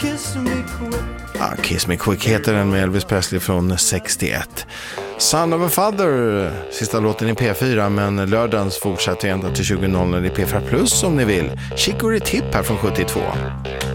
Kiss Me Quick heter den med Elvis Presley från 61. Son of a Father, sista låten i P4, men lördagens fortsätter ända till 20.00 i P4 Plus om ni vill. Chicory Tip här från 72.